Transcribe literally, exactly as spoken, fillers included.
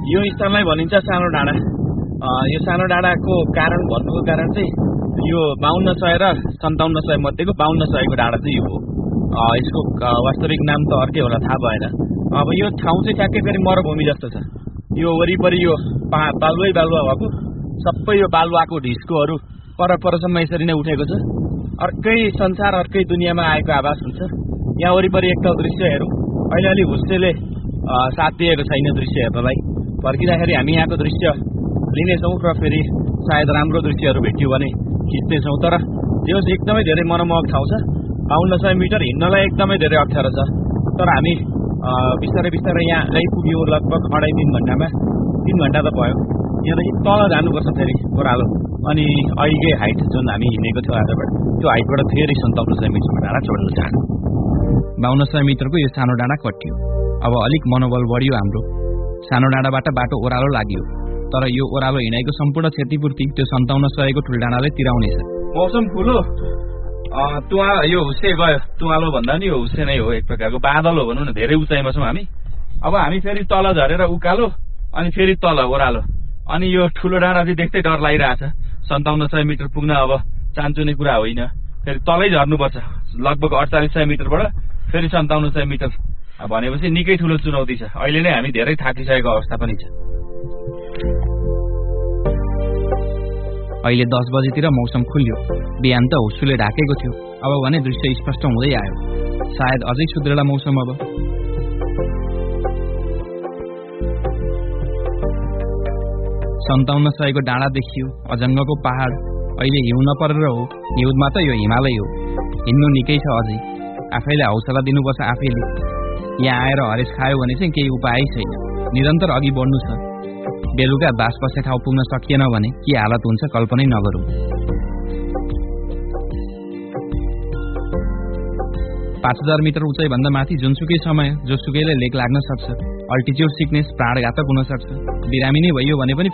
यो स्थललाई भनिन्छ सानो डाँडा। यो सानो डाँडाको कारण भन्नुको कारण चाहिँ यो बाहन्न सय र सन्ताउन्न सय मध्येको बाहन्न सयको डाँडा चाहिँ यो हो। यसको वास्तविक नाम त अर्कै होला, थाहा भएन। अब यो ठाउँ चाहिँ ठ्याक्कै फेरि मरुभूमि जस्तो छ। यो वरिपरि यो पहा बालुवै बालुवा भएको, सबै यो बालुवाको ढिस्कोहरू परपरसम्म यसरी नै उठेको छ। अर्कै संसार, अर्कै दुनियाँमा आएको आभास हुन्छ। यहाँ वरिपरि एकताल दृश्य हेरौँ। अहिले अलि हुस्सेले साथ दिएको छैन दृश्य हेर्नलाई। फर्किँदाखेरि हामी यहाँको दृश्य लिनेछौँ र फेरि सायद राम्रो दृश्यहरू भेट्यो भने खिच्नेछौँ। तर यो एकदमै धेरै मनमोहक ठाउँ छ। बाहन्न सय मिटर हिँड्नलाई एकदमै धेरै अप्ठ्यारो छ। तर हामी बिस्तारै बिस्तारै यहाँ आइपुग्यौँ लगभग अढाई तिन घन्टामा। तिन घन्टा त भयो। यहाँदेखि तल जानुपर्छ फेरि ओह्रालो, अनि अहिलेकै हाइट जुन हामी हिँडेको थियो आजबाट, त्यो हाइटबाट फेरि सन्ताउन्न सय मिटरको डाँडा चढ्नु जानु। बाहन्न सय मिटरको यो सानो डाँडा कटियो। अब अलिक मनोबल बढियो हाम्रो। सानो डाँडाबाट बाटो ओह्रालो लाग्यो। तर यो ओह्रालो हिँडाइको सम्पूर्ण क्षतिपूर्ति त्यो सन्ताउन्न सयको ठुल्डाँडाले तिराउनेछ। मौसम खुलो, तुवा यो हुस्से गयो। तुवालो भन्दा नि यो हुस्से नै हो, एक प्रकारको बादल हो भनौँ न। धेरै उचाइमा छौँ हामी। अब हामी फेरि तल झरेर उकालो, अनि फेरि तल ओह्रालो, अनि यो ठुलो डाँडा चाहिँ देख्दै डर लागिरहेछ। सन्ताउन्न सय मिटर पुग्न अब चान्चुने कुरा होइन। फेरि तलै झर्नुपर्छ लगभग अडचालिस सय मिटरबाट फेरि सन्ताउन्न सय मिटर भनेपछि निकै ठुलो चुनौती छ। अहिले नै हामी धेरै थाकिसकेको अवस्था पनि छ। अहिले दस बजेतिर मौसम खुल्यो। बिहान त हुस्सुले ढाकेको थियो। अब भने दृश्य स्पष्ट हुँदै आयो। सायद अझै सुध्रेला मौसम अब। सन्ताउन्न सयको डाँडा देखियो, अजङ्गको पहाड। अहिले हिउँ नपरेर हो, हिउँदमा त यो हिमालय हो। हिँड्नु निकै छ अझै। आफैले हौसला दिनुपर्छ आफैले। यहाँ आएर हरेस खायो भने चाहिँ केही उपाय छैन। निरन्तर अघि बढ्नु छ। बेलुका बास बस्ने ठाउँ पुग्न सकिएन भने के हालत हुन्छ कल्पनै नगरौँ। पाँच हजार मिटर उचाइ भन्दा माथि जुनसुकै समय जोसुकैले लेक लाग्न सक्छ। अल्टिच्युड सिकनेस प्राणघातक हुन सक्छ। बिरामी नै भइयो भने पनि